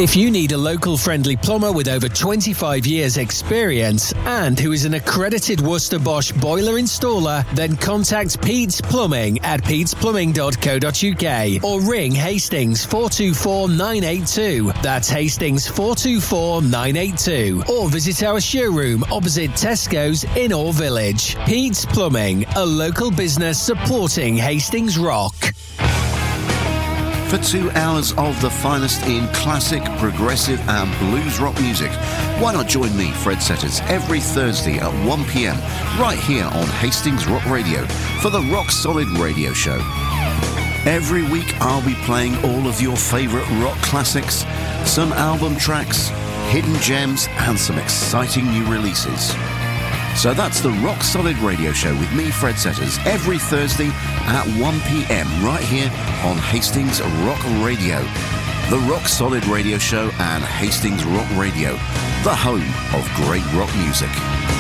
If you need a local friendly plumber with over 25 years experience and who is an accredited Worcester Bosch boiler installer, then contact Pete's Plumbing at peetsplumbing.co.uk or ring Hastings 424 982. That's Hastings 424 982. Or visit our showroom opposite Tesco's in Orr Village. Pete's Plumbing, a local business supporting Hastings Rock. For 2 hours of the finest in classic, progressive and blues rock music, why not join me, Fred Setters, every Thursday at 1 p.m. right here on Hastings Rock Radio for the Rock Solid Radio Show. Every week I'll be playing all of your favourite rock classics, some album tracks, hidden gems and some exciting new releases. So that's the Rock Solid Radio Show with me, Fred Setters, every Thursday at 1 p.m. right here on Hastings Rock Radio. The Rock Solid Radio Show and Hastings Rock Radio, the home of great rock music.